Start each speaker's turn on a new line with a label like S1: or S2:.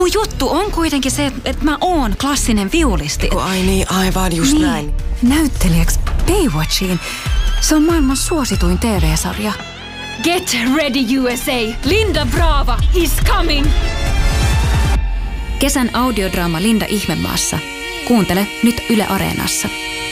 S1: Mun juttu on kuitenkin se, että mä oon klassinen viulisti.
S2: Ai niin, aivan just
S1: niin.
S2: näin.
S1: Näyttelijäksi Baywatchiin. Se on maailman suosituin TV-sarja.
S3: Get ready USA! Linda Brava is coming!
S1: Kesän audiodraama Linda Ihmemaassa. Kuuntele nyt Yle Areenassa.